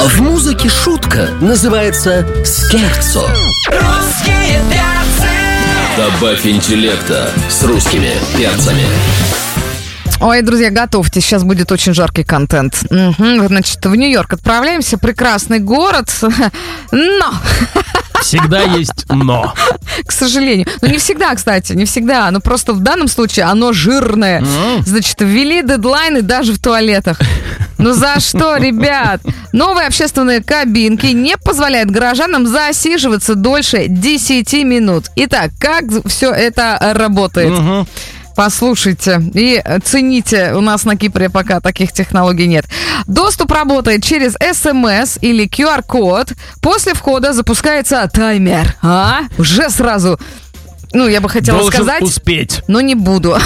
А в музыке шутка называется скерцо. Русские перцы. Добавь интеллекта с русскими перцами. Ой, друзья, готовьте, сейчас будет очень жаркий контент. Значит, в Нью-Йорк отправляемся, прекрасный город, но... Всегда есть «но». К сожалению. Ну, не всегда, кстати, не всегда. Но просто в данном случае оно жирное. Значит, ввели дедлайны даже в туалетах. Ну за что, ребят? Новые общественные кабинки не позволяют горожанам засиживаться дольше 10 минут. Итак, как все это работает? Послушайте и цените. У нас на Кипре пока таких технологий нет. Доступ работает через СМС или QR-код. После входа запускается таймер. Уже сразу. Ну, я бы хотела сказать... Должен успеть. Но не буду.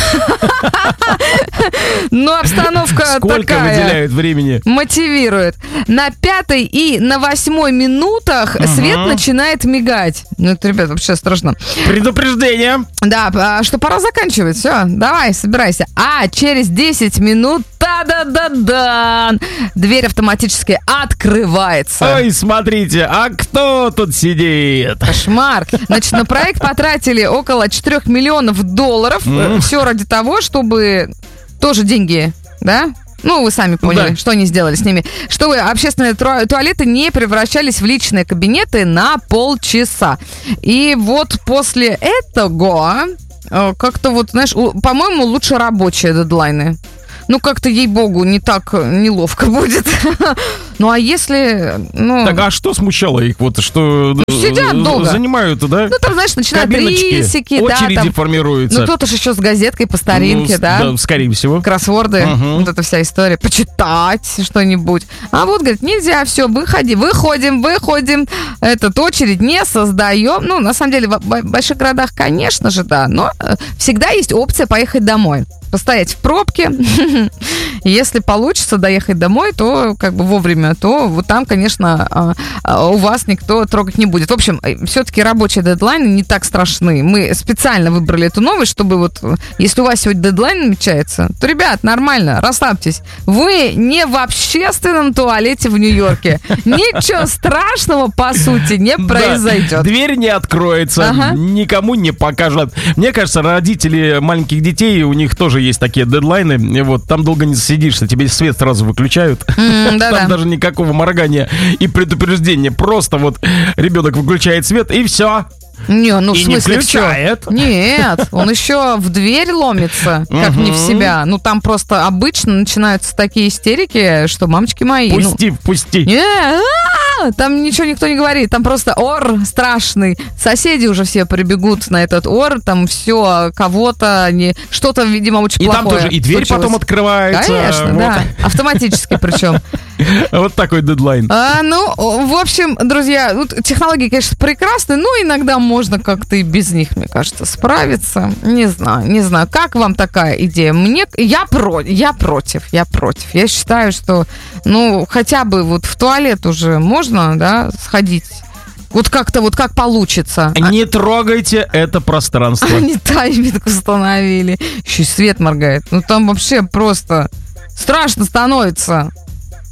Но обстановка такая. Сколько выделяют времени? Мотивирует. На 5-й и на 8-й минутах свет начинает мигать. Ну, это, ребят, вообще страшно. Предупреждение. Да, что пора заканчивать. Все, давай, собирайся. А через 10 минут та-да-да-дан! Дверь автоматически открывается. Ой, смотрите, а кто тут сидит? Кошмар. Значит, на проект потратили около $4 миллионов. Все ради того, чтобы... Тоже деньги, да? Ну, вы сами поняли, что они сделали с ними. Чтобы общественные туалеты не превращались в личные кабинеты на полчаса. И вот после этого как-то вот, знаешь, по-моему, лучше рабочие дедлайны. Ну, как-то, ей-богу, не так неловко будет. Ну, а если... Так, а что смущало их? Вот что сидят долго. Занимают, да? Ну, там, знаешь, начинают рисики. Очереди там формируются. Ну, кто-то же еще с газеткой по старинке, да? Да, скорее всего. Кроссворды, вот эта вся история. Почитать что-нибудь. А вот, говорит, нельзя, все, выходим. Этот очередь не создаем. Ну, на самом деле, в больших городах, конечно же, да. Но всегда есть опция поехать домой. Постоять в пробке. Если получится доехать домой, то как бы вовремя, то вот там, конечно, у вас никто трогать не будет. В общем, все-таки рабочие дедлайны не так страшны. Мы специально выбрали эту новость, чтобы вот, если у вас сегодня дедлайн намечается, то, ребят, нормально, расслабьтесь. Вы не в общественном туалете в Нью-Йорке. Ничего страшного, по сути, не произойдет. Дверь не откроется, никому не покажут. Мне кажется, родители маленьких детей, у них тоже есть такие дедлайны. Вот, там долго не засидишься, тебе свет сразу выключают. Там даже никакого моргания и предупреждения. Просто вот ребенок выключает свет, и все. Не, ну и в смысле не включает. Все? Нет, он еще в дверь ломится, как не в себя. Ну там просто обычно начинаются такие истерики, что мамочки мои. Пусти. Там ничего никто не говорит, там просто ор страшный. Соседи уже все прибегут на этот ор, там все, кого-то, что-то, видимо, очень плохое. И там тоже и дверь случилось. потом открывается. Конечно, да, автоматически причем. Вот такой дедлайн. Ну, в общем, друзья, технологии, конечно, прекрасны, но иногда можно как-то и без них, мне кажется, справиться. Не знаю. Как вам такая идея? Я против. Я считаю, что, хотя бы вот в туалет уже можно, да, сходить. Вот как-то, вот как получится. Не трогайте это пространство. Они тайминг установили. Еще и свет моргает. Ну, там вообще просто страшно становится.